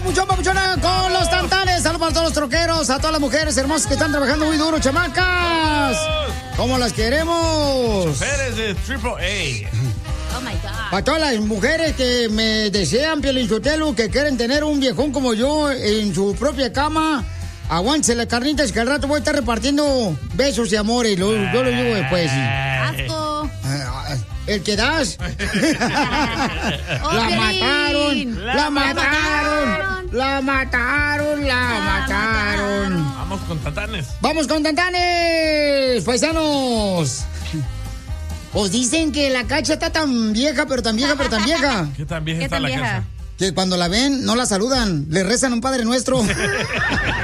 papuchón, papuchona, con los tantanes. Saludos para todos los troqueros, a todas las mujeres hermosas que están trabajando muy duro, chamacas. ¿Cómo las queremos? Mujeres de AAA. Oh my God. Para todas las mujeres que me desean, Piolín Sotelo, que quieren tener un viejón como yo en su propia cama, aguántense las carnitas que al rato voy a estar repartiendo besos y amores. Yo lo digo después. Asco. ¿El que das? Oh, La Piolín. mataron, la mataron, la mataron, la mataron. Vamos con tantanes. ¡Vamos con tantanes, paisanos! Pues dicen que la Cacha está tan vieja, pero tan vieja, pero tan vieja. ¿Qué tan vieja ¿Qué está tan la vieja? casa? Que cuando la ven, no la saludan. Le rezan un Padre Nuestro.